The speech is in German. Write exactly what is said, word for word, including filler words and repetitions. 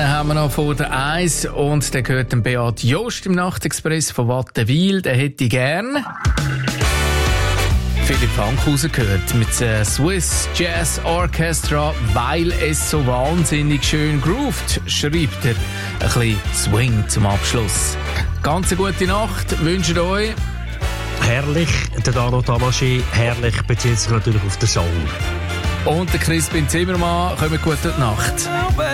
haben wir noch vor der eins und der gehört dem Beat Jost im Nachtexpress von Wattenwil. Der hätte gern Philipp Fankhauser gehört mit der Swiss Jazz Orchestra, weil es so wahnsinnig schön groovt, schreibt er. Ein bisschen Swing zum Abschluss. Ganz eine gute Nacht, wünscht euch. Herrlich, der Dano Tamaschi, herrlich, bezieht sich natürlich auf den Song. Und der Crispin Zimmermann, kommt gut durch die Nacht.